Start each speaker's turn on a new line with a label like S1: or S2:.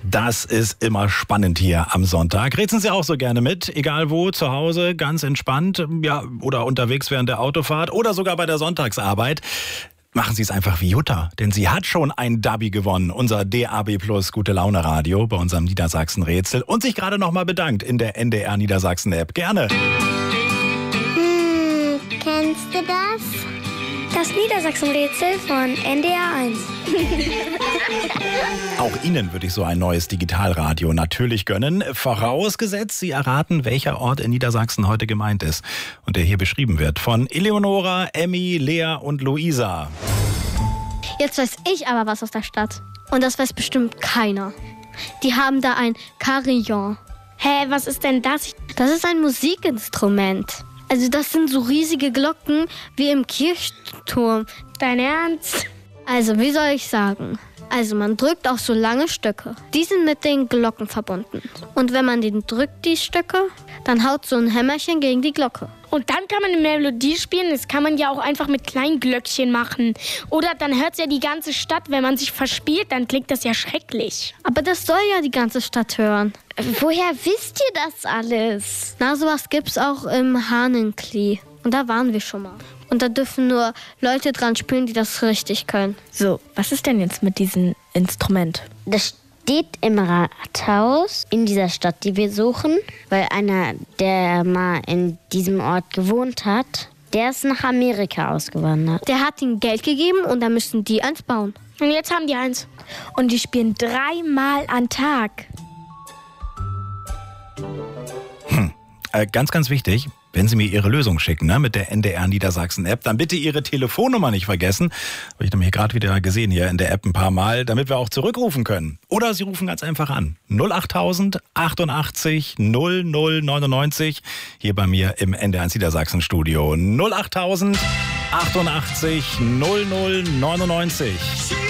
S1: Das ist immer spannend hier am Sonntag. Rätseln Sie auch so gerne mit, egal wo, zu Hause, ganz entspannt, ja, oder unterwegs während der Autofahrt oder sogar bei der Sonntagsarbeit. Machen Sie es einfach wie Jutta, denn sie hat schon ein Dabi gewonnen, unser DAB Plus Gute Laune Radio bei unserem Niedersachsen-Rätsel und sich gerade nochmal bedankt in der NDR Niedersachsen-App. Gerne.
S2: Kennst du das? Das Niedersachsen-Rätsel von NDR 1.
S1: Auch Ihnen würde ich so ein neues Digitalradio natürlich gönnen, vorausgesetzt Sie erraten, welcher Ort in Niedersachsen heute gemeint ist und der hier beschrieben wird von Eleonora, Emmy, Lea und Luisa.
S3: Jetzt weiß ich aber was aus der Stadt. Und das weiß bestimmt keiner. Die haben da ein Carillon.
S2: Hä, was ist denn das?
S3: Das ist ein Musikinstrument. Also das sind so riesige Glocken wie im Kirchturm.
S2: Dein Ernst?
S3: Also, wie soll ich sagen? Also, man drückt auf so lange Stöcke. Die sind mit den Glocken verbunden. Und wenn man den drückt, die Stöcke, dann haut so ein Hämmerchen gegen die Glocke.
S2: Und dann kann man eine Melodie spielen. Das kann man ja auch einfach mit kleinen Glöckchen machen. Oder dann hört es ja die ganze Stadt. Wenn man sich verspielt, dann klingt das ja schrecklich.
S3: Aber das soll ja die ganze Stadt hören.
S2: Woher wisst ihr das alles?
S3: Na, sowas gibt's auch im Hahnenklee. Und da waren wir schon mal. Und da dürfen nur Leute dran spielen, die das richtig können.
S4: So, was ist denn jetzt mit diesem Instrument?
S5: Das steht im Rathaus in dieser Stadt, die wir suchen, weil einer, der mal in diesem Ort gewohnt hat, der ist nach Amerika ausgewandert.
S3: Der hat ihnen Geld gegeben und dann müssen die eins bauen.
S2: Und jetzt haben die eins.
S4: Und die spielen 3-mal am Tag.
S1: Ganz, ganz wichtig, wenn Sie mir Ihre Lösung schicken, ne, mit der NDR Niedersachsen-App, dann bitte Ihre Telefonnummer nicht vergessen. Habe ich nämlich gerade wieder gesehen hier in der App ein paar Mal, damit wir auch zurückrufen können. Oder Sie rufen ganz einfach an. 08000 88 0099 hier bei mir im NDR Niedersachsen-Studio. 08000 88 0099.